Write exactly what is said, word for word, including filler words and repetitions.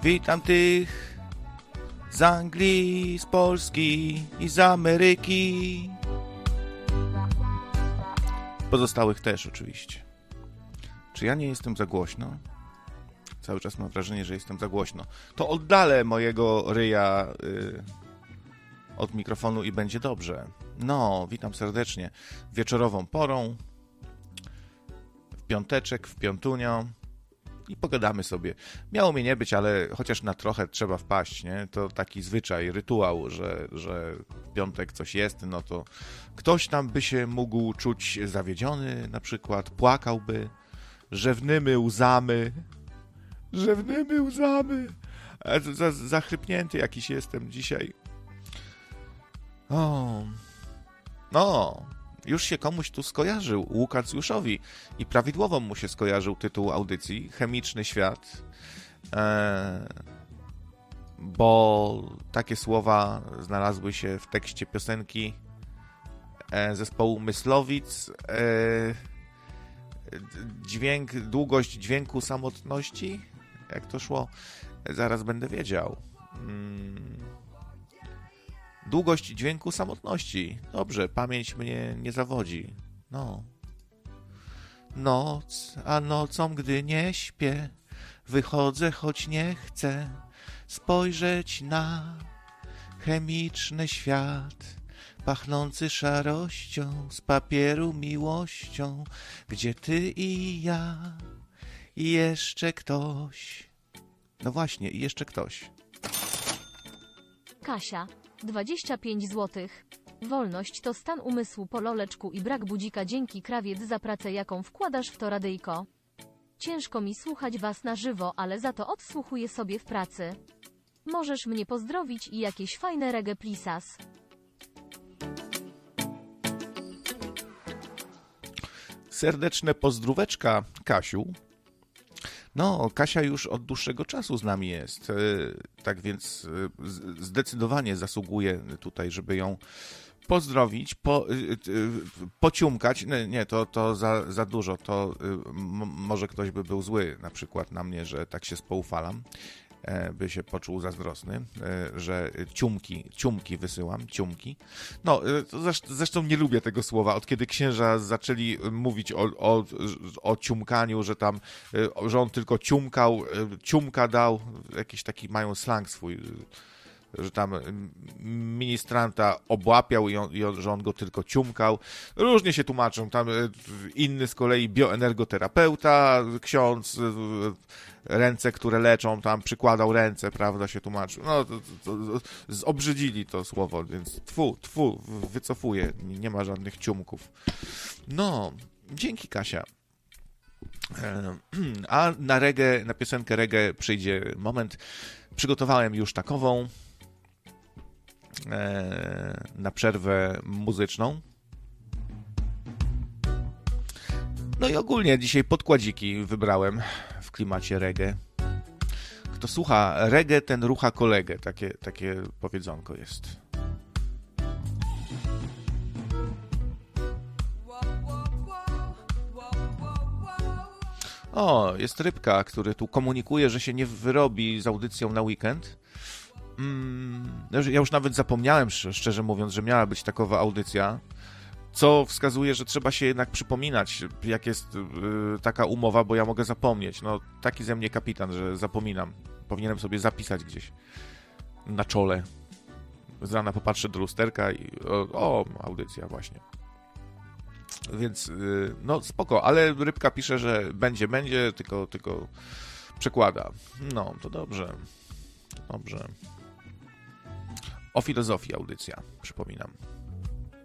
Witam tych z Anglii, z Polski i z Ameryki. Pozostałych też oczywiście. Czy ja nie jestem za głośno? Cały czas mam wrażenie, że jestem za głośno. To oddalę mojego ryja y, od mikrofonu i będzie dobrze. No, witam serdecznie. Wieczorową porą. W piąteczek, w piątunio. I pogadamy sobie. Miało mnie nie być, ale chociaż na trochę trzeba wpaść, nie? To taki zwyczaj, rytuał, że, że w piątek coś jest, no to ktoś tam by się mógł czuć zawiedziony, na przykład płakałby, rzewnymi łzami, rzewnymi łzami. Za, zachrypnięty jakiś jestem dzisiaj. O, no... Już się komuś tu skojarzył, Łukacjuszowi, i prawidłowo mu się skojarzył tytuł audycji, Chemiczny Świat, e, bo takie słowa znalazły się w tekście piosenki e, zespołu Myslowic. E, dźwięk, długość dźwięku samotności, jak to szło? Zaraz będę wiedział. Hmm. Długość dźwięku samotności. Dobrze, pamięć mnie nie zawodzi. No. Noc, a nocą, gdy nie śpię, wychodzę, choć nie chcę spojrzeć na chemiczny świat, pachnący szarością, z papieru miłością, gdzie ty i ja i jeszcze ktoś. No właśnie, i jeszcze ktoś. Kasia. dwadzieścia pięć złotych. Wolność to stan umysłu po loleczku i brak budzika. Dzięki krawiec za pracę, jaką wkładasz w to radyjko. Ciężko mi słuchać was na żywo, ale za to odsłuchuję sobie w pracy. Możesz mnie pozdrowić i jakieś fajne reggae plisas. Serdeczne pozdróweczka, Kasiu. No, Kasia już od dłuższego czasu z nami jest, tak więc zdecydowanie zasługuje tutaj, żeby ją pozdrowić, po, pociumkać. Nie, nie to, to za, za dużo, to m- może ktoś by był zły na przykład na mnie, że tak się spoufalam, by się poczuł zazdrosny, że ciumki, ciumki wysyłam, ciumki. No, zresztą nie lubię tego słowa. Od kiedy księża zaczęli mówić o, o, o ciumkaniu, że tam, że on tylko ciumkał, ciumka dał, jakiś taki mają slang swój, że tam ministranta obłapiał i, on, i on, że on go tylko ciumkał. Różnie się tłumaczą. Tam inny z kolei bioenergoterapeuta, ksiądz, ręce, które leczą, tam przykładał ręce, prawda, się tłumaczył. No, to, to, to, zobrzydzili to słowo, więc tfu, tfu, wycofuję. Nie ma żadnych ciumków. No, dzięki, Kasia. A na reggae, na piosenkę reggae przyjdzie moment. Przygotowałem już takową na przerwę muzyczną. No i ogólnie dzisiaj podkładziki wybrałem w klimacie reggae. Kto słucha reggae, ten rucha kolegę. Takie, takie powiedzonko jest. O, jest Rybka, który tu komunikuje, że się nie wyrobi z audycją na weekend. Mm, ja już nawet zapomniałem, szczerze mówiąc, że miała być takowa audycja, co wskazuje, że trzeba się jednak przypominać, jak jest yy, taka umowa, bo ja mogę zapomnieć. No, taki ze mnie kapitan, że zapominam. Powinienem sobie zapisać gdzieś na czole. Z rana popatrzę do lusterka i o, o audycja właśnie. Więc, yy, no spoko, ale Rybka pisze, że będzie, będzie, tylko, tylko przekłada. No, to dobrze. Dobrze. O filozofii audycja, przypominam.